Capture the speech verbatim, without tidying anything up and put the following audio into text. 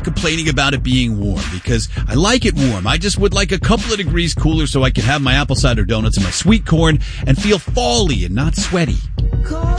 not complaining about it being warm because I like it warm. I just would like a couple of degrees cooler so I can have my apple cider donuts and my sweet corn and feel fall-y and not sweaty.